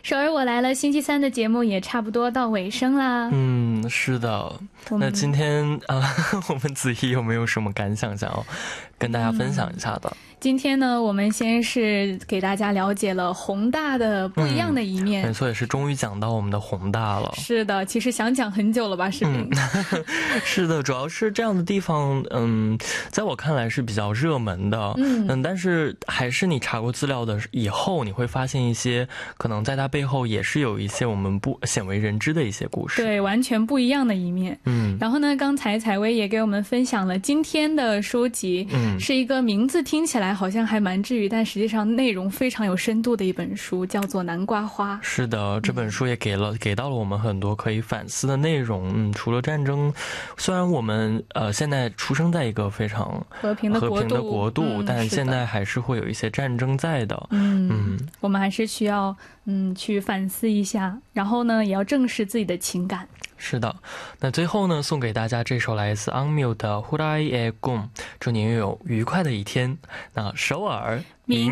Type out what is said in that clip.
首尔我来了星期三的节目也差不多到尾声啦。 是的。那今天我们子怡有没有什么感想想要跟大家分享一下的？ 今天呢，我们先是给大家了解了宏大的不一样的一面。 没错，也是终于讲到我们的宏大了。 是的，其实想讲很久了吧，视频。 是的，主要是这样的地方，在我看来是比较热门的。但是还是你查过资料的以后，你会发现一些可能在它背后也是有一些我们不鲜为人知的一些故事。 对，完全不一样的一面。然后呢，刚才采薇也给我们分享了今天的书籍，是一个名字听起来好像还蛮治愈，但实际上内容非常有深度的一本书，叫做《南瓜花》。 是的，这本书也给到了我们很多可以反思的内容。除了战争，虽然我们现在出生在一个非常和平的国度， 但现在还是会有一些战争在的。 我们还是需要去反思一下，然后呢也要正视自己的情感。 是的，那最后呢，送给大家这首来自angmil的후라이의 꿈，祝您有愉快的一天。那首尔